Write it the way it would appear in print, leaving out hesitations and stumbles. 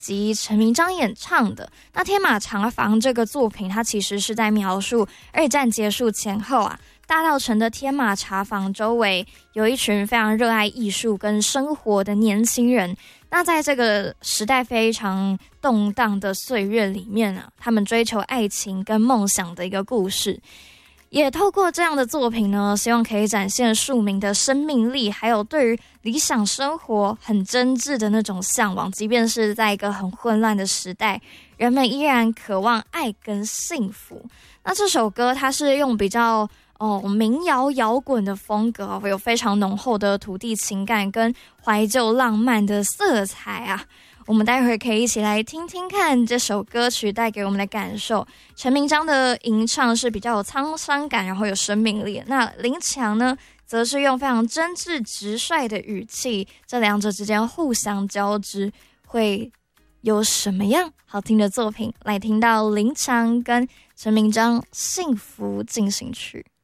及陈明章演唱的。那天马茶坊这个作品，它其实是在描述二战结束前后啊，大稻埕的天马茶坊周围有一群非常热爱艺术跟生活的年轻人。那在这个时代非常动荡的岁月里面啊，他们追求爱情跟梦想的一个故事。也透过这样的作品呢，希望可以展现庶民的生命力，还有对于理想生活很真挚的那种向往，即便是在一个很混乱的时代，人们依然渴望爱跟幸福。那这首歌它是用比较民谣摇滚的风格，有非常浓厚的土地情感跟怀旧浪漫的色彩啊。我们待会儿可以一起来听听看这首歌曲带给我们的感受。陈明章的吟唱是比较有沧桑感，然后有生命力。那林强呢，则是用非常真挚直率的语气，这两者之间互相交织，会有什么样好听的作品？来听到林强跟陈明章《幸福进行曲》。